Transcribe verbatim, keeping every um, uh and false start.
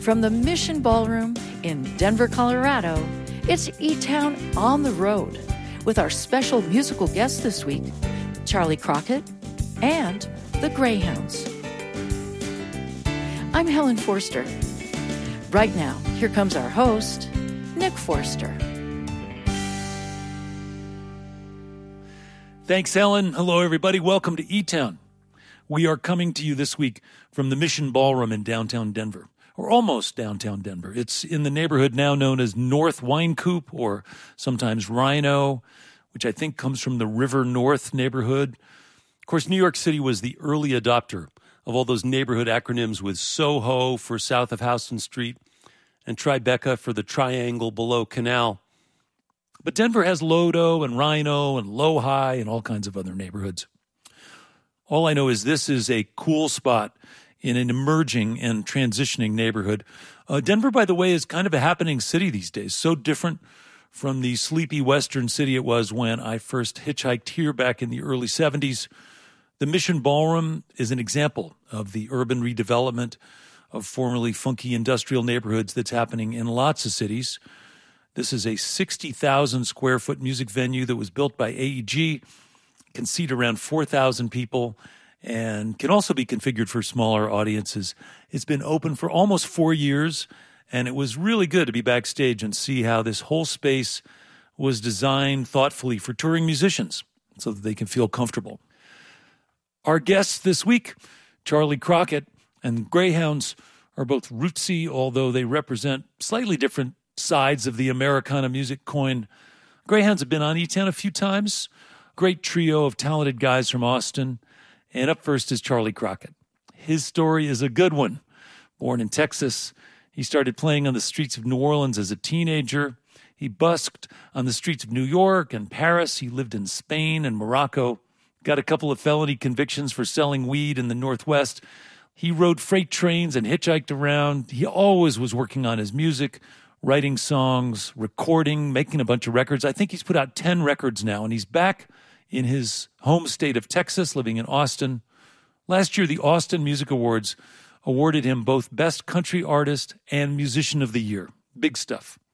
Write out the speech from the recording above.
From the Mission Ballroom in Denver, Colorado, it's E-Town on the Road with our special musical guest this week, Charlie Crockett and the Greyhounds. I'm Helen Forster. Right now, here comes our host, Nick Forster. Thanks, Helen. Hello, everybody. Welcome to E-Town. We are coming to you this week from the Mission Ballroom in downtown Denver, or almost downtown Denver. It's in the neighborhood now known as North Wine Coop, or sometimes Rhino, which I think comes from the River North neighborhood. Of course, New York City was the early adopter of all those neighborhood acronyms, with Soho for south of Houston Street and Tribeca for the triangle below Canal. But Denver has Lodo and Rhino and Lohi and all kinds of other neighborhoods. All I know is this is a cool spot in an emerging and transitioning neighborhood. Uh, Denver, by the way, is kind of a happening city these days, so different from the sleepy western city it was when I first hitchhiked here back in the early seventies. The Mission Ballroom is an example of the urban redevelopment of formerly funky industrial neighborhoods that's happening in lots of cities. This is a sixty thousand square foot music venue that was built by A E G, can seat around four thousand people, and can also be configured for smaller audiences. It's been open for almost four years, and it was really good to be backstage and see how this whole space was designed thoughtfully for touring musicians so that they can feel comfortable. Our guests this week, Charlie Crockett and Greyhounds, are both rootsy, although they represent slightly different sides of the Americana music coin. Greyhounds have been on E-Town a few times. Great trio of talented guys from Austin. And up first is Charlie Crockett. His story is a good one. Born in Texas, he started playing on the streets of New Orleans as a teenager. He busked on the streets of New York and Paris. He lived in Spain and Morocco. Got a couple of felony convictions for selling weed in the Northwest. He rode freight trains and hitchhiked around. He always was working on his music, writing songs, recording, making a bunch of records. I think he's put out ten records now, and he's back in his home state of Texas, living in Austin. Last year, the Austin Music Awards awarded him both Best Country Artist and Musician of the Year. Big stuff.